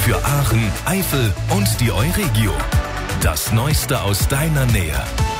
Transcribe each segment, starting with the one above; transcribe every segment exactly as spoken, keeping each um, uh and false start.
Für Aachen, Eifel und die Euregio. Das Neueste aus deiner Nähe.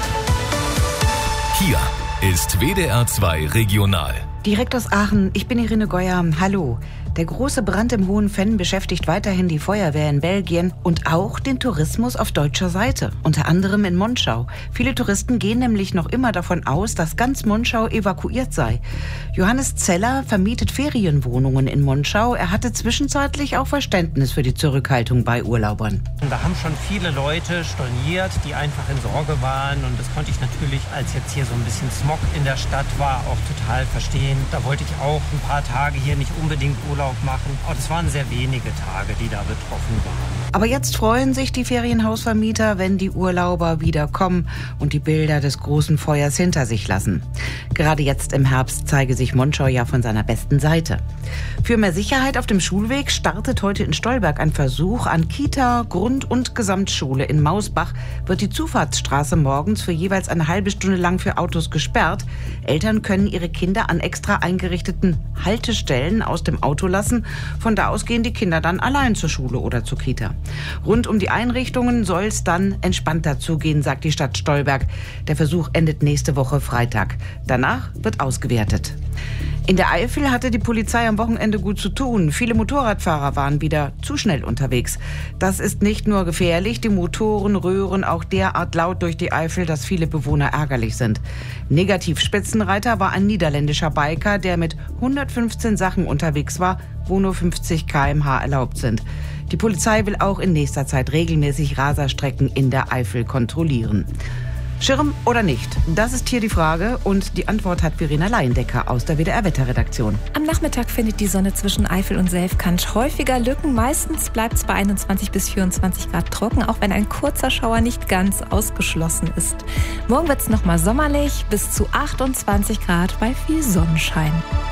Hier ist W D R zwei Regional. Direkt aus Aachen, ich bin Irene Geuer. Hallo. Der große Brand im Hohen Venn beschäftigt weiterhin die Feuerwehr in Belgien und auch den Tourismus auf deutscher Seite, unter anderem in Monschau. Viele Touristen gehen nämlich noch immer davon aus, dass ganz Monschau evakuiert sei. Johannes Zeller vermietet Ferienwohnungen in Monschau. Er hatte zwischenzeitlich auch Verständnis für die Zurückhaltung bei Urlaubern. Da haben schon viele Leute storniert, die einfach in Sorge waren, und das konnte ich natürlich, als jetzt hier so ein bisschen Smog in der Stadt war, auch total verstehen. Da wollte ich auch ein paar Tage hier nicht unbedingt Urlaub machen. Aber das waren sehr wenige Tage, die da betroffen waren. Aber jetzt freuen sich die Ferienhausvermieter, wenn die Urlauber wieder kommen und die Bilder des großen Feuers hinter sich lassen. Gerade jetzt im Herbst zeige sich Monschau ja von seiner besten Seite. Für mehr Sicherheit auf dem Schulweg startet heute in Stolberg ein Versuch. An Kita, Grund- und Gesamtschule in Mausbach wird die Zufahrtsstraße morgens für jeweils eine halbe Stunde lang für Autos gesperrt. Eltern können ihre Kinder an extra eingerichteten Haltestellen aus dem Auto lassen. Von da aus gehen die Kinder dann allein zur Schule oder zur Kita. Rund um die Einrichtungen soll es dann entspannter zugehen, sagt die Stadt Stolberg. Der Versuch endet nächste Woche Freitag. Danach wird ausgewertet. In der Eifel hatte die Polizei am Wochenende gut zu tun. Viele Motorradfahrer waren wieder zu schnell unterwegs. Das ist nicht nur gefährlich, die Motoren röhren auch derart laut durch die Eifel, dass viele Bewohner ärgerlich sind. Negativ-Spitzenreiter war ein niederländischer Biker, der mit hundertfünfzehn Sachen unterwegs war, wo nur fünfzig Kilometer pro Stunde erlaubt sind. Die Polizei will auch in nächster Zeit regelmäßig Raserstrecken in der Eifel kontrollieren. Schirm oder nicht? Das ist hier die Frage, und die Antwort hat Verena Leindecker aus der W D R-Wetterredaktion. Am Nachmittag findet die Sonne zwischen Eifel und Selfkant häufiger Lücken. Meistens bleibt es bei einundzwanzig bis vierundzwanzig Grad trocken, auch wenn ein kurzer Schauer nicht ganz ausgeschlossen ist. Morgen wird es nochmal sommerlich, bis zu achtundzwanzig Grad bei viel Sonnenschein.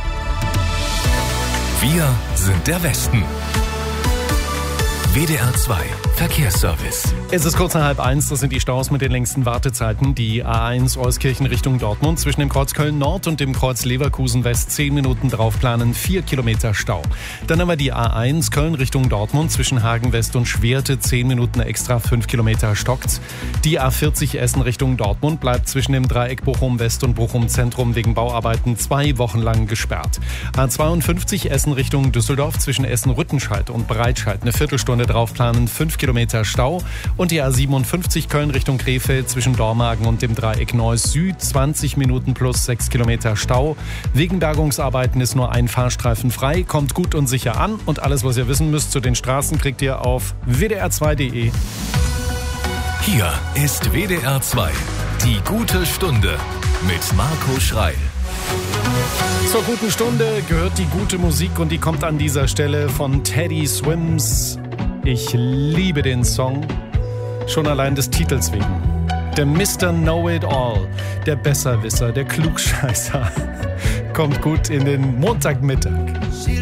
Wir sind der Westen. W D R zwei Verkehrsservice. Es ist kurz nach halb eins, das sind die Staus mit den längsten Wartezeiten. Die A eins Euskirchen Richtung Dortmund zwischen dem Kreuz Köln Nord und dem Kreuz Leverkusen West zehn Minuten draufplanen, vier Kilometer Stau. Dann haben wir die A eins Köln Richtung Dortmund zwischen Hagen West und Schwerte zehn Minuten extra, fünf Kilometer stockt's. Die A vierzig Essen Richtung Dortmund bleibt zwischen dem Dreieck Bochum West und Bochum Zentrum wegen Bauarbeiten zwei Wochen lang gesperrt. A zweiundfünfzig Essen Richtung Düsseldorf zwischen Essen-Rüttenscheid und Breitscheid eine Viertelstunde draufplanen, fünf Kilometer Stau. Und die A siebenundfünfzig Köln Richtung Krefeld zwischen Dormagen und dem Dreieck Neuss Süd zwanzig Minuten plus sechs Kilometer Stau. Wegen Bergungsarbeiten ist nur ein Fahrstreifen frei. Kommt gut und sicher an, und alles, was ihr wissen müsst zu den Straßen, kriegt ihr auf w d r zwei punkt d e. Hier ist W D R zwei, die gute Stunde mit Marco Schreil. Zur guten Stunde gehört die gute Musik, und die kommt an dieser Stelle von Teddy Swims. Ich liebe den Song, schon allein des Titels wegen. Der Mister Know-It-All, der Besserwisser, der Klugscheißer, kommt gut in den Montagmittag.